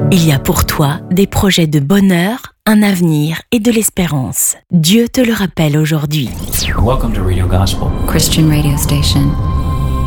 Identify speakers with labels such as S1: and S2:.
S1: Il y a pour toi des projets de bonheur, un avenir et de l'espérance. Dieu te le rappelle aujourd'hui.
S2: Welcome to Radio Gospel.
S3: Christian radio station.